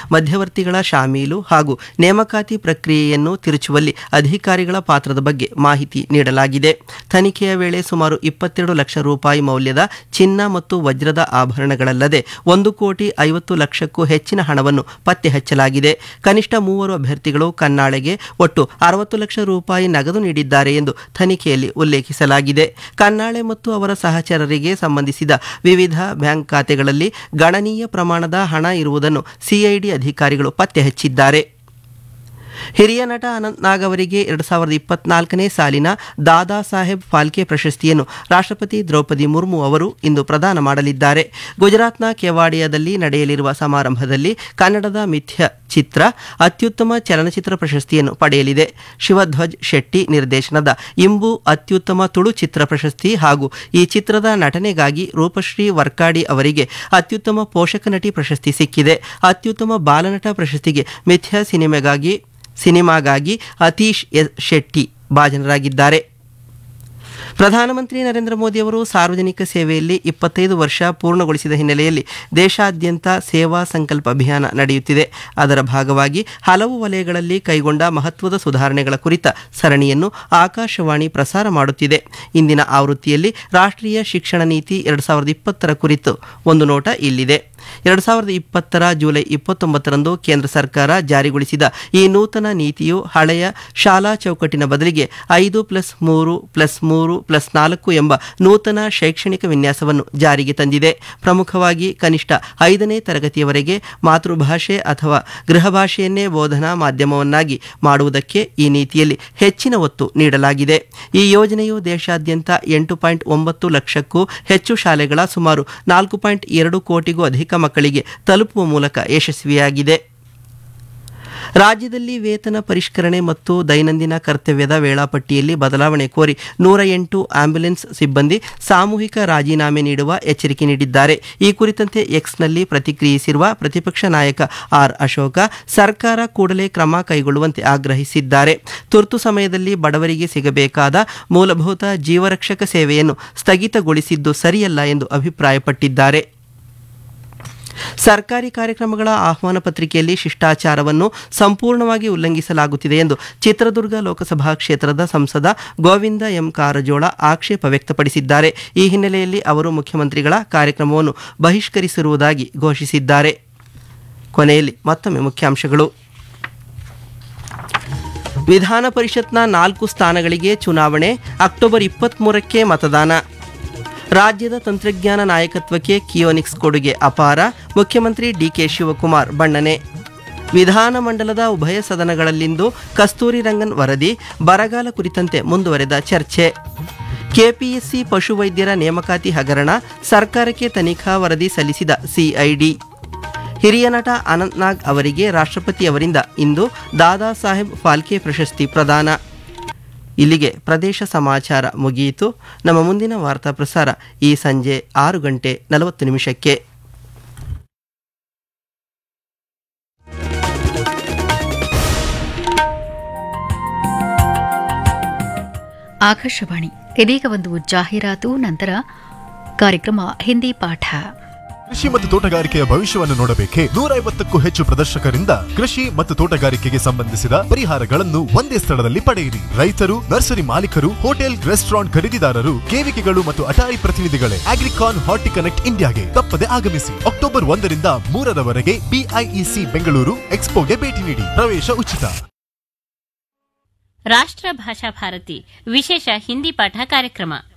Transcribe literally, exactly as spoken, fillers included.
ಮಧ್ಯವರ್ತಿಗಳ ಶಾಮೀಲು ಹಾಗೂ ನೇಮಕಾತಿ ಪ್ರಕ್ರಿಯೆಯನ್ನು ತಿರುಚುವಲ್ಲಿ ಅಧಿಕಾರಿಗಳ ಪಾತ್ರದ ಬಗ್ಗೆ ಮಾಹಿತಿ ನೀಡಲಾಗಿದೆ. ತನಿಖೆಯ ವೇಳೆ ಸುಮಾರು ಇಪ್ಪತ್ತೆರಡು ಲಕ್ಷ ರೂಪಾಯಿ ಮೌಲ್ಯದ ಚಿನ್ನ ಮತ್ತು ವಜ್ರದ ಆಭರಣಗಳಲ್ಲದೆ ಒಂದು ಕೋಟಿ ಐವತ್ತು ಲಕ್ಷಕ್ಕೂ ಹೆಚ್ಚಿನ ಹಣವನ್ನು ಪತ್ತೆ ಹಚ್ಚಲಾಗಿದೆ. ಕನಿಷ್ಠ ಮೂವರು ಅಭ್ಯರ್ಥಿಗಳು ಕನ್ನಾಳೆಗೆ ಒಟ್ಟು ಅರವತ್ತು ಲಕ್ಷ ರೂಪಾಯಿ ನಗದು ನೀಡಿದ್ದಾರೆ ಎಂದು ತನಿಖೆಯಲ್ಲಿ ಉಲ್ಲೇಖಿಸಲಾಗಿದೆ. ಕನ್ನಾಳೆ ಮತ್ತು ಅವರ ಸಹಚರರಿಗೆ ಸಂಬಂಧಿಸಿದ ವಿವಿಧ ಬ್ಯಾಂಕ್ ಖಾತೆಗಳಲ್ಲಿ ಗಣನೀಯ ಪ್ರಮಾಣದ ಹಣ ಇರುವುದನ್ನು ಸಿಐಡಿ ಅಧಿಕಾರಿಗಳು ಪತ್ತೆ ಹಚ್ಚಿದ್ದಾರೆ. ಹಿರಿಯ ನಟ ಅನಂತ್ ನಾಗ್ ಅವರಿಗೆ ಎರಡು ಸಾವಿರದ ಇಪ್ಪತ್ನಾಲ್ಕನೇ ಸಾಲಿನ ದಾದಾ ಸಾಹೇಬ್ ಫಾಲ್ಕೆ ಪ್ರಶಸ್ತಿಯನ್ನು ರಾಷ್ಟ್ರಪತಿ ದ್ರೌಪದಿ ಮುರ್ಮು ಅವರು ಇಂದು ಪ್ರದಾನ ಮಾಡಲಿದ್ದಾರೆ. ಗುಜರಾತ್ನ ಕೆವಾಡಿಯಾದಲ್ಲಿ ನಡೆಯಲಿರುವ ಸಮಾರಂಭದಲ್ಲಿ ಕನ್ನಡದ ಮಿಥ್ಯ ಚಿತ್ರ ಅತ್ಯುತ್ತಮ ಚಲನಚಿತ್ರ ಪ್ರಶಸ್ತಿಯನ್ನು ಪಡೆಯಲಿದೆ. ಶಿವಧ್ವಜ್ ಶೆಟ್ಟಿ ನಿರ್ದೇಶನದ ಇಂಬು ಅತ್ಯುತ್ತಮ ತುಳು ಚಿತ್ರ ಪ್ರಶಸ್ತಿ ಹಾಗೂ ಈ ಚಿತ್ರದ ನಟನೆಗಾಗಿ ರೂಪಶ್ರೀ ವರ್ಕಾಡಿ ಅವರಿಗೆ ಅತ್ಯುತ್ತಮ ಪೋಷಕ ನಟಿ ಪ್ರಶಸ್ತಿ ಸಿಕ್ಕಿದೆ. ಅತ್ಯುತ್ತಮ ಬಾಲನಟ ಪ್ರಶಸ್ತಿಗೆ ಮಿಥ್ಯ ಸಿನಿಮೆಗಾಗಿ ಸಿನಿಮಾಗಾಗಿ ಅತೀಶ್ ಎಸ್ ಶೆಟ್ಟಿ ಭಾಜನರಾಗಿದ್ದಾರೆ. ಪ್ರಧಾನಮಂತ್ರಿ ನರೇಂದ್ರ ಮೋದಿ ಅವರು ಸಾರ್ವಜನಿಕ ಸೇವೆಯಲ್ಲಿ ಇಪ್ಪತ್ತೈದು ವರ್ಷ ಪೂರ್ಣಗೊಳಿಸಿದ ಹಿನ್ನೆಲೆಯಲ್ಲಿ ದೇಶಾದ್ಯಂತ ಸೇವಾ ಸಂಕಲ್ಪ ಅಭಿಯಾನ ನಡೆಯುತ್ತಿದೆ. ಅದರ ಭಾಗವಾಗಿ ಹಲವು ವಲಯಗಳಲ್ಲಿ ಕೈಗೊಂಡ ಮಹತ್ವದ ಸುಧಾರಣೆಗಳ ಕುರಿತ ಸರಣಿಯನ್ನು ಆಕಾಶವಾಣಿ ಪ್ರಸಾರ ಮಾಡುತ್ತಿದೆ. ಇಂದಿನ ಆವೃತ್ತಿಯಲ್ಲಿ ರಾಷ್ಟ್ರೀಯ ಶಿಕ್ಷಣ ನೀತಿ ಎರಡು ಸಾವಿರದ ಇಪ್ಪತ್ತರ ಕುರಿತು ಒಂದು ನೋಟ ಇಲ್ಲಿದೆ. ಎರಡು ಸಾವಿರದ ಇಪ್ಪತ್ತರ ಜುಲೈ ಇಪ್ಪತ್ತೊಂಬತ್ತರಂದು ಕೇಂದ್ರ ಸರ್ಕಾರ ಜಾರಿಗೊಳಿಸಿದ ಈ ನೂತನ ನೀತಿಯು ಹಳೆಯ ಶಾಲಾ ಚೌಕಟ್ಟಿನ ಬದಲಿಗೆ ಐದು ಪ್ಲಸ್ ಮೂರು ಪ್ಲಸ್ ಮೂರು ಪ್ಲಸ್ ನಾಲ್ಕು ಎಂಬ ನೂತನ ಶೈಕ್ಷಣಿಕ ವಿನ್ಯಾಸವನ್ನು ಜಾರಿಗೆ ತಂದಿದೆ. ಪ್ರಮುಖವಾಗಿ ಕನಿಷ್ಠ ಐದನೇ ತರಗತಿಯವರೆಗೆ ಮಾತೃಭಾಷೆ ಅಥವಾ ಗೃಹ ಭಾಷೆಯನ್ನೇ ಬೋಧನಾ ಮಾಧ್ಯಮವನ್ನಾಗಿ ಮಾಡುವುದಕ್ಕೆ ಈ ನೀತಿಯಲ್ಲಿ ಹೆಚ್ಚಿನ ಒತ್ತು ನೀಡಲಾಗಿದೆ. ಈ ಯೋಜನೆಯು ದೇಶಾದ್ಯಂತ ಎಂಟು ಪಾಯಿಂಟ್ ಒಂಬತ್ತು ಲಕ್ಷಕ್ಕೂ ಹೆಚ್ಚು ಶಾಲೆಗಳ ಸುಮಾರು ನಾಲ್ಕು ಪಾಯಿಂಟ್ ಎರಡು ಕೋಟಿಗೂ ಅಧಿಕ ಮಕ್ಕಳಿಗೆ ತಲುಪುವ ಮೂಲಕ ಯಶಸ್ವಿಯಾಗಿದೆ. ರಾಜ್ಯದಲ್ಲಿ ವೇತನ ಪರಿಷ್ಕರಣೆ ಮತ್ತು ದೈನಂದಿನ ಕರ್ತವ್ಯದ ವೇಳಾಪಟ್ಟಿಯಲ್ಲಿ ಬದಲಾವಣೆ ಕೋರಿ ನೂರ ಎಂಟು ಆಂಬ್ಯುಲೆನ್ಸ್ ಸಿಬ್ಬಂದಿ ಸಾಮೂಹಿಕ ರಾಜೀನಾಮೆ ನೀಡುವ ಎಚ್ಚರಿಕೆ ನೀಡಿದ್ದಾರೆ. ಈ ಕುರಿತಂತೆ ಎಕ್ಸ್ನಲ್ಲಿ ಪ್ರತಿಕ್ರಿಯಿಸಿರುವ ಪ್ರತಿಪಕ್ಷ ನಾಯಕ ಆರ್ ಅಶೋಕ, ಸರ್ಕಾರ ಕೂಡಲೇ ಕ್ರಮ ಕೈಗೊಳ್ಳುವಂತೆ ಆಗ್ರಹಿಸಿದ್ದಾರೆ. ತುರ್ತು ಸಮಯದಲ್ಲಿ ಬಡವರಿಗೆ ಸಿಗಬೇಕಾದ ಮೂಲಭೂತ ಜೀವರಕ್ಷಕ ಸೇವೆಯನ್ನು ಸ್ಥಗಿತಗೊಳಿಸಿದ್ದು ಸರಿಯಲ್ಲ ಎಂದು ಅಭಿಪ್ರಾಯಪಟ್ಟಿದ್ದಾರೆ. ಸರ್ಕಾರಿ ಕಾರ್ಯಕ್ರಮಗಳ ಆಹ್ವಾನ ಪತ್ರಿಕೆಯಲ್ಲಿ ಶಿಷ್ಟಾಚಾರವನ್ನು ಸಂಪೂರ್ಣವಾಗಿ ಉಲ್ಲಂಘಿಸಲಾಗುತ್ತಿದೆ ಎಂದು ಚಿತ್ರದುರ್ಗ ಲೋಕಸಭಾ ಕ್ಷೇತ್ರದ ಸಂಸದ ಗೋವಿಂದ ಎಂ ಕಾರಜೋಳ ಆಕ್ಷೇಪ ವ್ಯಕ್ತಪಡಿಸಿದ್ದಾರೆ. ಈ ಹಿನ್ನೆಲೆಯಲ್ಲಿ ಅವರು ಮುಖ್ಯಮಂತ್ರಿಗಳ ಕಾರ್ಯಕ್ರಮವನ್ನು ಬಹಿಷ್ಕರಿಸಿರುವುದಾಗಿ ಘೋಷಿಸಿದ್ದಾರೆ. ಕೊನೆಯಲ್ಲಿ ಮತ್ತೊಮ್ಮೆ ಮುಖ್ಯಾಂಶಗಳು. ವಿಧಾನ ಪರಿಷತ್ನ ನಾಲ್ಕು ಸ್ಥಾನಗಳಿಗೆ ಚುನಾವಣೆ, ಅಕ್ಟೋಬರ್ ಇಪ್ಪತ್ತ್ಮೂರಕ್ಕೆ ಮತದಾನ. ರಾಜ್ಯದ ತಂತ್ರಜ್ಞಾನ ನಾಯಕತ್ವಕ್ಕೆ ಕಿಯೋನಿಕ್ಸ್ ಕೊಡುಗೆ ಅಪಾರ, ಮುಖ್ಯಮಂತ್ರಿ ಡಿಕೆ ಶಿವಕುಮಾರ್ ಬಣ್ಣನೆ. ವಿಧಾನಮಂಡಲದ ಉಭಯ ಸದನಗಳಲ್ಲಿಂದು ಕಸ್ತೂರಿ ರಂಗನ್ ವರದಿ, ಬರಗಾಲ ಕುರಿತಂತೆ ಮುಂದುವರೆದ ಚರ್ಚೆ. ಕೆಪಿಎಸ್ಸಿ ಪಶುವೈದ್ಯರ ನೇಮಕಾತಿ ಹಗರಣ, ಸರ್ಕಾರಕ್ಕೆ ತನಿಖಾ ವರದಿ ಸಲ್ಲಿಸಿದ ಸಿಐಡಿ. ಹಿರಿಯ ನಟ ಅನಂತ್ ನಾಗ್ ಅವರಿಗೆ ರಾಷ್ಟ್ರಪತಿ ಅವರಿಂದ ಇಂದು ದಾದಾ ಸಾಹೇಬ್ ಫಾಲ್ಕೆ ಪ್ರಶಸ್ತಿ ಪ್ರದಾನ. ಇಲ್ಲಿಗೆ ಪ್ರದೇಶ ಸಮಾಚಾರ ಮುಗಿಯಿತು. ನಮ್ಮ ಮುಂದಿನ ವಾರ್ತಾ ಪ್ರಸಾರ ಈ ಸಂಜೆ ಆರು ಗಂಟೆ ನಲವತ್ತು ನಿಮಿಷಕ್ಕೆ. ಆಕಾಶವಾಣಿ. ಇದೀಗ ಒಂದು ಜಾಹೀರಾತು, ನಂತರ ಕಾರ್ಯಕ್ರಮ ಹಿಂದಿ ಪಾಠ. ಕೃಷಿ ಮತ್ತು ತೋಟಗಾರಿಕೆಯ ಭವಿಷ್ಯವನ್ನು ನೋಡಬೇಕೆ? ನೂರ ಐವತ್ತಕ್ಕೂ ಹೆಚ್ಚು ಪ್ರದರ್ಶಕರಿಂದ ಕೃಷಿ ಮತ್ತು ತೋಟಗಾರಿಕೆಗೆ ಸಂಬಂಧಿಸಿದ ಪರಿಹಾರಗಳನ್ನು ಒಂದೇ ಸ್ಥಳದಲ್ಲಿ ಪಡೆಯಿರಿ. ರೈತರು, ನರ್ಸರಿ ಮಾಲೀಕರು, ಹೋಟೆಲ್, ರೆಸ್ಟೋರೆಂಟ್ ಖರೀದಿದಾರರು, ಕೇವಿಕೆಗಳು ಮತ್ತು ಅಟಾರಿ ಪ್ರತಿನಿಧಿಗಳೇ ಅಗ್ರಿಕಾನ್ ಹಾರ್ಟಿ ಕನೆಕ್ಟ್ ಇಂಡಿಯಾಗೆ ತಪ್ಪದೆ ಆಗಮಿಸಿ. ಅಕ್ಟೋಬರ್ ಒಂದರಿಂದ ಮೂರರವರೆಗೆ ಬಿಐಇಸಿ ಬೆಂಗಳೂರು ಎಕ್ಸ್ಪೋಗೆ ಭೇಟಿ ನೀಡಿ. ಪ್ರವೇಶ ಉಚಿತ. ರಾಷ್ಟ್ರ ಭಾಷಾ ಭಾರತಿ ವಿಶೇಷ ಹಿಂದಿ ಪಾಠ ಕಾರ್ಯಕ್ರಮ.